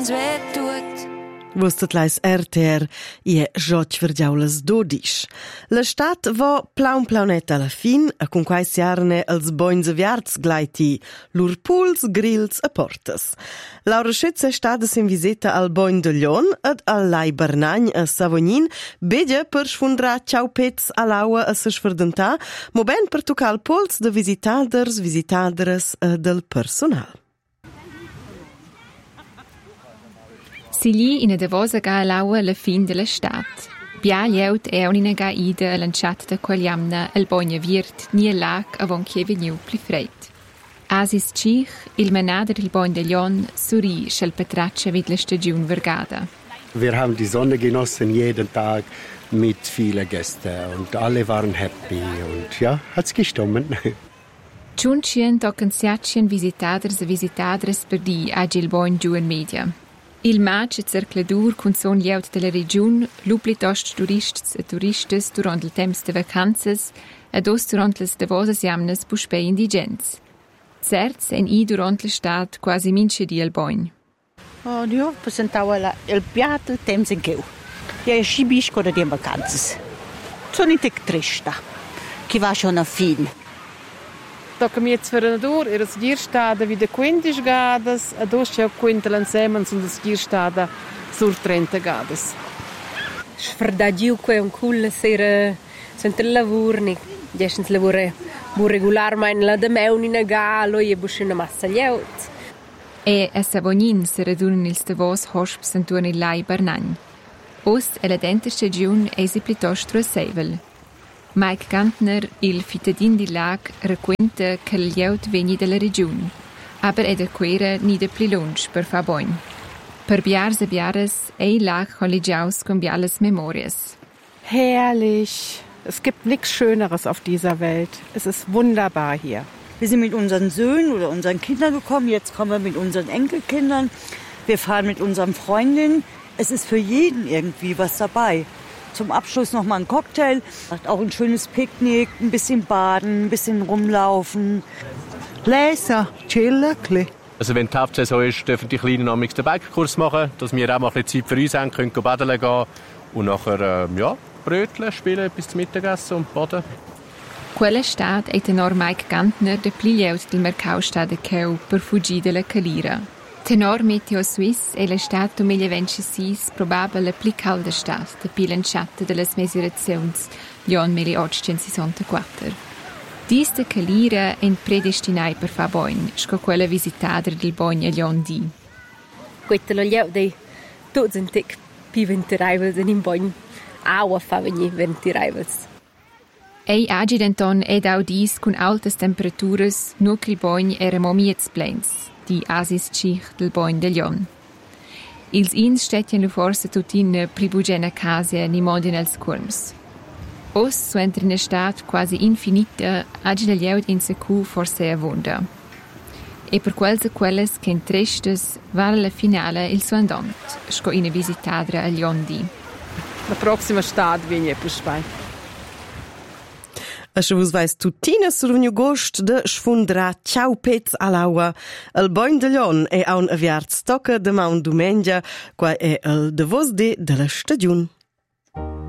wenn's weh tut. Vostet lais RTR e Giotg vergiaulas 12. La stat vo plauneta alla fin, a con quai siarne als boins aviarts glaiti lur puls, grills e portas. Laura Schütz è stata in visita al Boin de Lion ed al Lai Bernagn a Savognin, begia per sfundra ciao pets all'aua a se sferdentà, mo ben per toccar il puls de visitaders e del personal. Sigli ina davosa ga l'aua alla fin della stat. Bia lieut è un'ina ga ida all'anciata da quagliamna al bogna virt ni al lac avon che veniu pli freit. Asis cich, il menader il Boin de Lion, suri schel petraccia vid la stagiun vergada. Wir haben die Sonne genossen jeden Tag mit vielen Gästen und alle waren happy und ja, hat's gestimmt. Ciuncien tocken siacien visitadres per di agi il Boin giù in media. Il match e cercladur cun son lieut della region, luplitost turists e turistes durant il temps de vacanzas ed os durant les davosas jamnes puspei indigents. Certs en I durant l'estat quasi mince di al Boin. Oh, io presentavo il piatto il temps in cheu. Ja, scibisco da die vacanzas. Sono in tic trista. Che va schon a fin. Tocca mi zverenador era sgirstata wieder 15 gadas, a dos c'è quinta l'insieme sono sgirstata sur 30 gadas. Sfrdagiu que un cool sera sentre lavurni, jesens lavore bu regularmente la de meunina galo e buschina massa lieut. E a Savognin se radunan ils davos hosps intorno il Lai Bernagn. Os è la dente stagiun eisi plitosto seivel. Mike Gantner, il cittadin di Lac, racconta che il lieut veni della regione, aber è da quera ni da pli lunch per fa boin. Per biars e biares è il Lac collegiaus con biales memorias. Herrlich. Es gibt nichts Schöneres auf dieser Welt. Es ist wunderbar hier. Wir sind mit unseren Söhnen oder unseren Kindern gekommen. Jetzt kommen wir mit unseren Enkelkindern. Wir fahren mit unseren Freundinnen. Es ist für jeden irgendwie was dabei. Zum Abschluss noch mal ein Cocktail, auch ein schönes Picknick, ein bisschen baden, ein bisschen rumlaufen. Lesen, chillen. Also wenn die Hauptsaison ist, dürfen die Kleinen am den Bikekurs machen, dass wir auch mal ein bisschen Zeit für uns haben, können baden gehen und nachher Brötchen spielen bis zum Mittagessen und baden. Quella stat è tenor Mike Gantner de pli lieut del mercau stada cheu per fuggir della calira. Tenor Meteo Suisse è la stat 2026 probabile la pli calda stat de pilanciata delle misurazions Lion 1864. Dis de calira en predestinai per fa boin, sco quella visitadra del Boin a Lion di. Quetta lo lieut dei tots en tic pi ventirivals in Boin. Aua fa veni ventirivals. Ei agi denton ed audis cun altas temperaturas nur che il Boin era momiets plens. Die Asis Cich del Boin de Lion. Ils ins stetjen lu forse tutin pribugena casia ni modin als curms. Os su entri in stat quasi infinita agi del lieut in secu forse a wunda. E per quelles che intrestes vale la finale il suo andont, sco in visitadra a Lion di. La prossima stat viene puspei. A se vos vais tutina sur vegnu gost de sfundra ciao pets all'aua. El Boin de Lion è a un aviart stocca de maun dumengia, qua è el de vos de la stagiun.